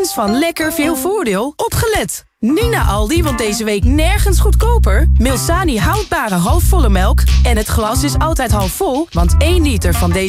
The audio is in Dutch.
fans van lekker veel voordeel opgelet. Nu naar Aldi, want deze week nergens goedkoper. Milsani houdbare halfvolle melk. En het glas is altijd half vol, want 1 liter van deze